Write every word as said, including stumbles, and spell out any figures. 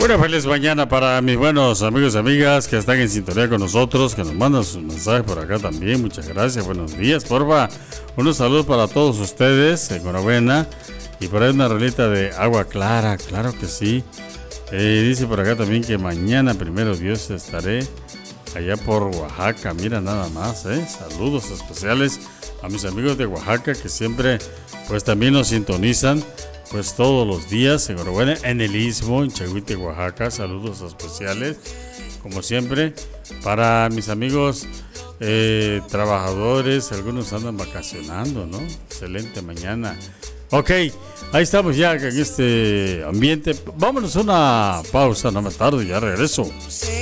Una feliz mañana para mis buenos amigos y amigas que están en sintonía con nosotros, que nos mandan sus mensajes por acá también. Muchas gracias, buenos días, porfa. Unos saludos para todos ustedes, enhorabuena. Y por ahí una rolita de agua clara, claro que sí. Eh, dice por acá también que mañana, primero Dios, estaré allá por Oaxaca. Mira nada más, ¿eh? Saludos especiales a mis amigos de Oaxaca que siempre pues también nos sintonizan pues todos los días. Enhorabuena en el Istmo, en Chahuite, Oaxaca. Saludos especiales, como siempre, para mis amigos eh, trabajadores. Algunos andan vacacionando, ¿no? Excelente mañana. Ok, ahí estamos ya en este ambiente. Vámonos a una pausa, no me tardo, ya regreso.